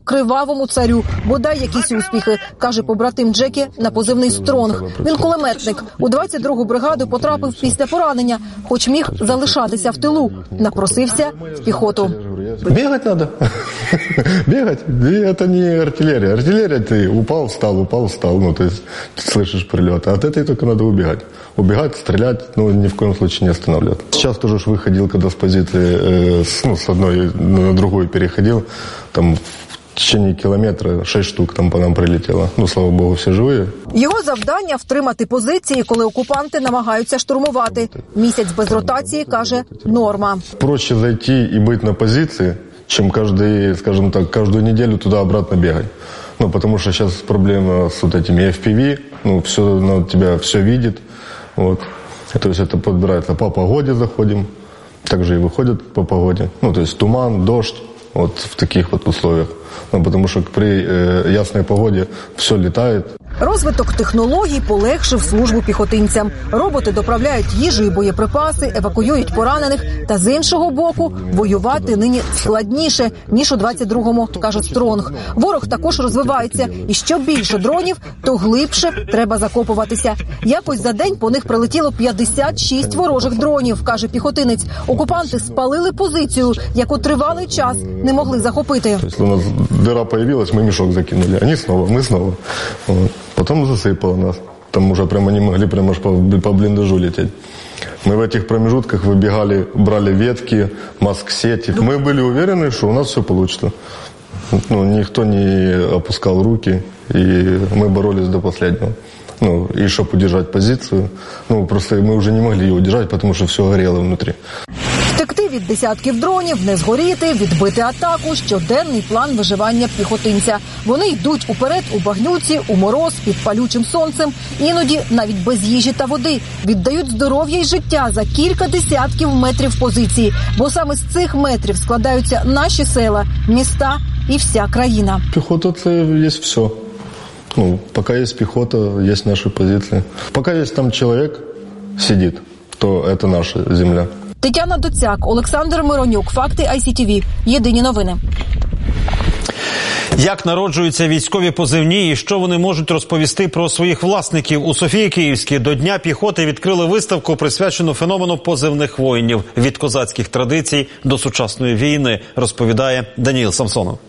кривавому царю бодай якісь успіхи, каже побратим Джекі на позивний «Стронг». Він кулеметник. У 22-гу бригаду потрапив після поранення, хоч міг залишатися в тилу. Напросився в піхоту. Бегать надо. Бегать. Это не артиллерия. Артиллерия ты упал, встал. Ну, то есть ты слышишь прилет. А от этой только надо убегать. Убегать, стрелять, ну, ни в коем случае не останавливаться. Сейчас тоже ж выходил, когда с позиции, с одной на другую переходил, там в течение кілометра 6 штук там по нам прилетело. Ну, слава Богу, всі живі. Його завдання – втримати позиції, коли окупанти намагаються штурмувати. Місяць без ротації, каже, норма. Проще зайти и быть на позиции, чем каждую неделю туда-обратно бегать. Ну, потому что сейчас проблема с вот этими FPV, ну, все, ну, тебя все видит, вот. То есть это подбирается по погоде заходим, также и выходят по погоде. Ну, то есть туман, дождь, вот в таких вот условиях. Ну, потому что при ясной погоде все летает. Розвиток технологій полегшив службу піхотинцям. Роботи доправляють їжу і боєприпаси, евакуюють поранених. Та з іншого боку, воювати нині складніше, ніж у 22-му, каже «Стронг». Ворог також розвивається. І що більше дронів, то глибше треба закопуватися. Якось за день по них прилетіло 56 ворожих дронів, каже піхотинець. Окупанти спалили позицію, яку тривалий час не могли захопити. Тобто у нас дыра появилась, мы мешок закинули. Они снова, мы снова. Вот. Потом засыпало нас. Там уже прямо не могли прямо аж по блиндажу лететь. Мы в этих промежутках выбегали, брали ветки, маск-сети. Мы были уверены, что у нас все получится. Ну, никто не опускал руки, и мы боролись до последнего. Ну, и чтобы удержать позицию. Ну, просто мы уже не могли ее удержать, потому что все горело внутри. Втекти від десятків дронів, не згоріти, відбити атаку – щоденний план виживання піхотинця. Вони йдуть уперед у багнюці, у мороз, під палючим сонцем, іноді навіть без їжі та води. Віддають здоров'я й життя за кілька десятків метрів позиції. Бо саме з цих метрів складаються наші села, міста і вся країна. Піхота – це є все. Ну, пока есть пехота, есть наши позиции. Пока есть там человек сидит, то это наша земля. Тетяна Доцяк, Олександр Миронюк. Факти ICTV. Єдині новини. Як народжуються військові позивні і що вони можуть розповісти про своїх власників? У Софії Київській до Дня піхоти відкрили виставку, присвячену феномену позивних воїнів. Від козацьких традицій до сучасної війни, розповідає Даніїл Самсонов.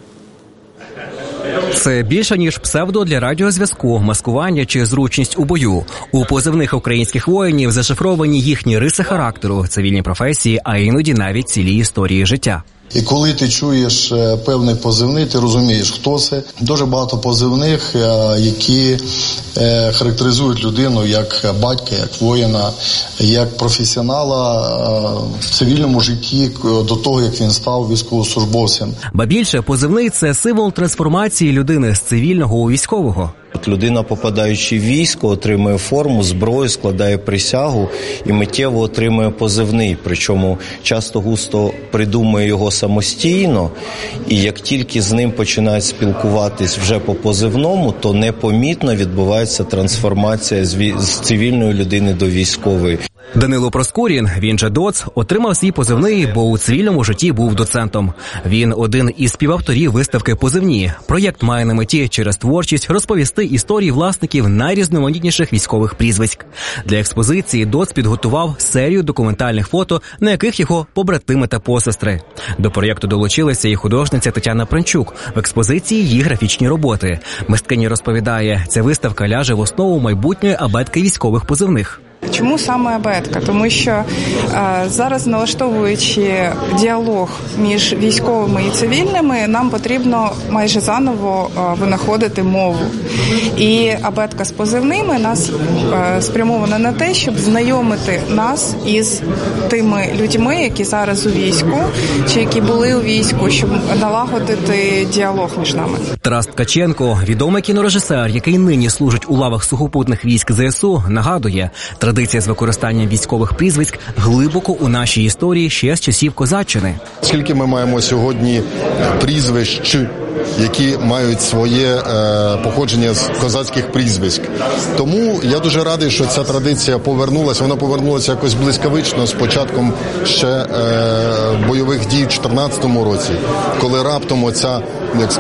Це більше, ніж псевдо для радіозв'язку, маскування чи зручність у бою. У позивних українських воїнів зашифровані їхні риси характеру, цивільні професії, а іноді навіть цілі історії життя. І коли ти чуєш певний позивний, ти розумієш, хто це. Дуже багато позивних, які характеризують людину як батька, як воїна, як професіонала в цивільному житті до того, як він став військовослужбовцем. Ба більше, позивний – це символ трансформації людини з цивільного у військового. Людина, попадаючи в військо, отримує форму, зброю, складає присягу і миттєво отримує позивний. Причому часто-густо придумує його самостійно, і як тільки з ним починають спілкуватись вже по позивному, то непомітно відбувається трансформація з цивільної людини до військової. Данило Проскурін, він же Доц, отримав свій позивний, бо у цивільному житті був доцентом. Він один із співавторів виставки «Позивні». Проєкт має на меті через творчість розповісти історії власників найрізноманітніших військових прізвиськ. Для експозиції Доц підготував серію документальних фото, на яких його побратими та посестри. До проєкту долучилася і художниця Тетяна Пранчук. В експозиції її графічні роботи. Мисткиня розповідає, ця виставка ляже в основу майбутньої абетки військових позивних. Чому саме абетка? Тому що зараз, налаштовуючи діалог між військовими і цивільними, нам потрібно майже заново винаходити мову. І абетка з позивними нас спрямована на те, щоб знайомити нас із тими людьми, які зараз у війську, чи які були у війську, щоб налагодити діалог між нами. Тарас Ткаченко, відомий кінорежисер, який нині служить у лавах сухопутних військ ЗСУ, нагадує, традиція з використанням військових прізвиськ глибоко у нашій історії ще з часів козаччини. Скільки ми маємо сьогодні прізвищ, які мають своє походження з козацьких прізвиськ. Тому я дуже радий, що ця традиція повернулася. Вона повернулася якось блискавично з початком ще бойових дій в 2014 році, коли раптом оця